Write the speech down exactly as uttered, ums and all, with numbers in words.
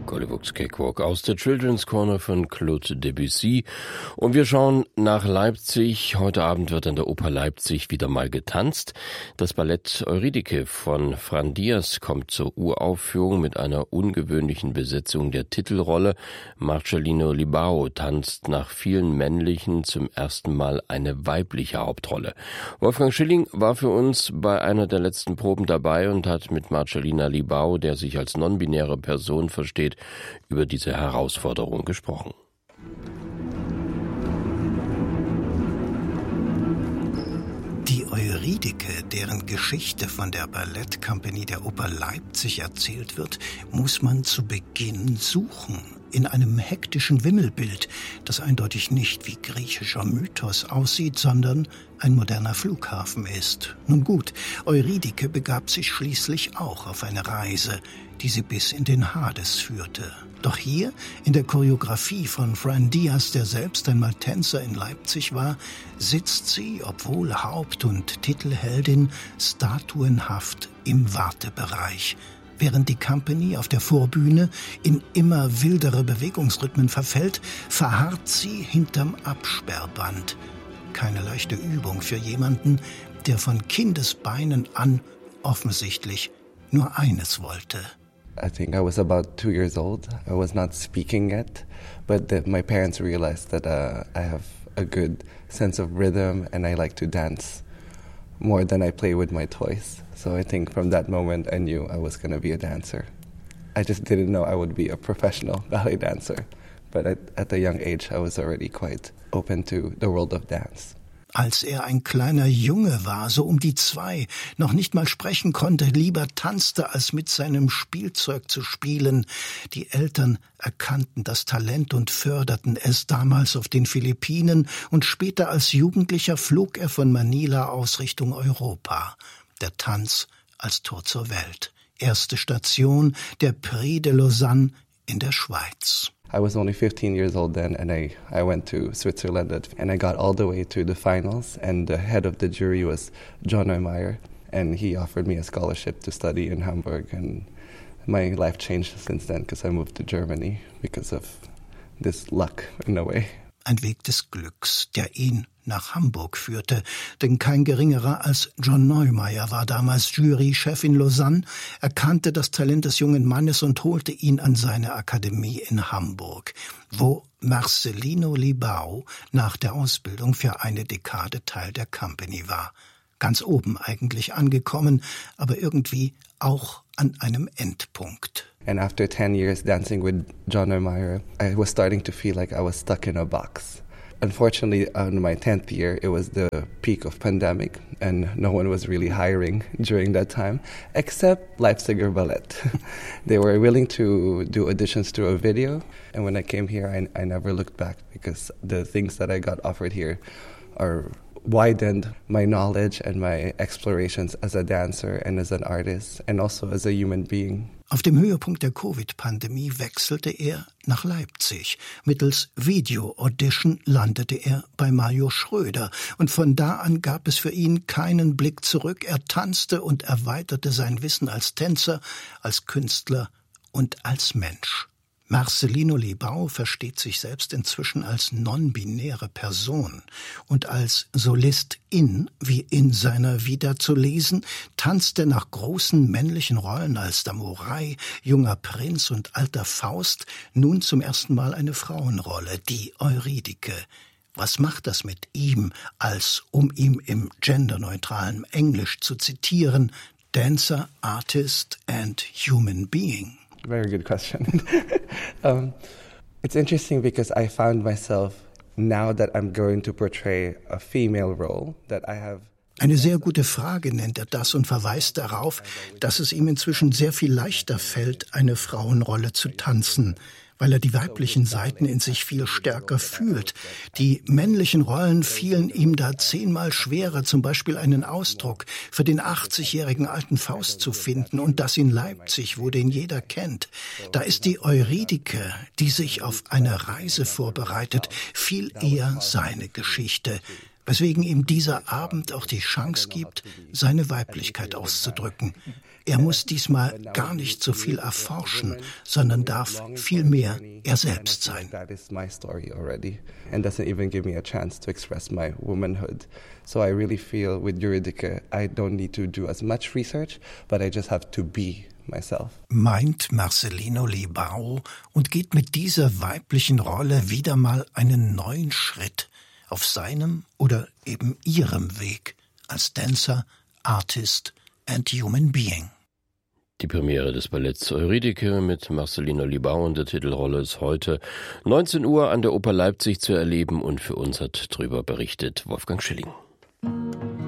Golliwooks Cakewalk aus der Children's Corner von Claude Debussy. Und wir schauen nach Leipzig. Heute Abend wird an der Oper Leipzig wieder mal getanzt. Das Ballett Eurydike von Fran Diaz kommt zur Uraufführung mit einer ungewöhnlichen Besetzung der Titelrolle. Marcellino Libao tanzt nach vielen männlichen zum ersten Mal eine weibliche Hauptrolle. Wolfgang Schilling war für uns bei einer der letzten Proben dabei und hat mit Marcellina Libao, der sich als non-binäre Person versteht, über diese Herausforderung gesprochen. Die Eurydike, deren Geschichte von der Ballettkompanie der Oper Leipzig erzählt wird, muss man zu Beginn suchen. In einem hektischen Wimmelbild, das eindeutig nicht wie griechischer Mythos aussieht, sondern ein moderner Flughafen ist. Nun gut, Eurydike begab sich schließlich auch auf eine Reise, die sie bis in den Hades führte. Doch hier, in der Choreografie von Fran Diaz, der selbst einmal Tänzer in Leipzig war, sitzt sie, obwohl Haupt- und Titelheldin, statuenhaft im Wartebereich. Während die Company auf der Vorbühne in immer wildere Bewegungsrhythmen verfällt, verharrt sie hinterm Absperrband. Keine leichte Übung für jemanden, der von Kindesbeinen an offensichtlich nur eines wollte. I think I was about two years old. I was not speaking yet, but that my parents realized that uh, I have a good sense of rhythm and I like to dance more than I play with my toys. So I think from that moment I knew I was going to be a dancer. I just didn't know I would be a professional ballet dancer. But at, at a young age I was already quite open to the world of dance. Als er ein kleiner Junge war, so um die zwei, noch nicht mal sprechen konnte, lieber tanzte, als mit seinem Spielzeug zu spielen. Die Eltern erkannten das Talent und förderten es damals auf den Philippinen und später als Jugendlicher flog er von Manila aus Richtung Europa. Der Tanz als Tor zur Welt. Erste Station, der Prix de Lausanne in der Schweiz. I was only fifteen years old then, and I, I went to Switzerland, and I got all the way to the finals, and the head of the jury was John Neumeier, and he offered me a scholarship to study in Hamburg, and my life changed since then because I moved to Germany because of this luck in a way. Ein Weg des Glücks, der ihn nach Hamburg führte, denn kein geringerer als John Neumeier war damals Jurychef in Lausanne, erkannte das Talent des jungen Mannes und holte ihn an seine Akademie in Hamburg, wo Marcellino Libao nach der Ausbildung für eine Dekade Teil der Company war. Ganz oben eigentlich angekommen, aber irgendwie auch an einem Endpunkt. And after ten years dancing with John Neumeier, I was starting to feel like I was stuck in a box. Unfortunately, on my tenth year, it was the peak of pandemic, and no one was really hiring during that time, except Leipziger Ballet. They were willing to do auditions through a video, and when I came here, I, I never looked back because the things that I got offered here are widened my knowledge and my explorations as a dancer and as an artist and also as a human being. Auf dem Höhepunkt der Covid-Pandemie wechselte er nach Leipzig. Mittels Video-Audition landete er bei Mario Schröder. Und von da an gab es für ihn keinen Blick zurück. Er tanzte und erweiterte sein Wissen als Tänzer, als Künstler und als Mensch. Marcellino Libao versteht sich selbst inzwischen als non-binäre Person und als Solistin, wie in seiner Vita zu lesen, tanzt er nach großen männlichen Rollen als Samurai, junger Prinz und alter Faust nun zum ersten Mal eine Frauenrolle, die Eurydike. Was macht das mit ihm, als, um ihm im genderneutralen Englisch zu zitieren, Dancer, Artist and Human Being? Very good question. um, it's interesting because I found myself, now that I'm going to portray a female role, that I have... Eine sehr gute Frage nennt er das und verweist darauf, dass es ihm inzwischen sehr viel leichter fällt, eine Frauenrolle zu tanzen, weil er die weiblichen Seiten in sich viel stärker fühlt. Die männlichen Rollen fielen ihm da zehnmal schwerer, zum Beispiel einen Ausdruck für den achtzigjährigen alten Faust zu finden und das in Leipzig, wo den jeder kennt. Da ist die Eurydike, die sich auf eine Reise vorbereitet, viel eher seine Geschichte, weswegen ihm dieser Abend auch die Chance gibt, seine Weiblichkeit auszudrücken. Er muss diesmal gar nicht so viel erforschen, sondern darf viel mehr er selbst sein. That is my story already, and doesn't even give me a chance to express my womanhood. So I really feel with Eurydice, I don't need to do as much research, but I just have to be myself. Meint Marcelino Libao und geht mit dieser weiblichen Rolle wieder mal einen neuen Schritt auf seinem oder eben ihrem Weg als Dancer, Artist and Human Being. Die Premiere des Balletts Eurydice mit Marcelino Libao in der Titelrolle ist heute neunzehn Uhr an der Oper Leipzig zu erleben und für uns hat drüber berichtet Wolfgang Schilling.